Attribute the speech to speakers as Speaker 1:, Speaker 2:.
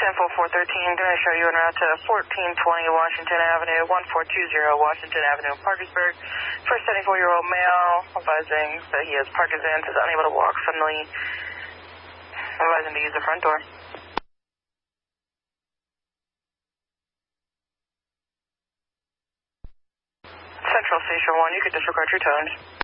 Speaker 1: 10-4-13, going to show you en route to 1420 Washington Avenue, 1420 Washington Avenue, Parkersburg. For a 74-year-old male, advising that he has Parkinson's, is unable to walk suddenly, advising to use the front door. Central Station 1, you could disregard your tone.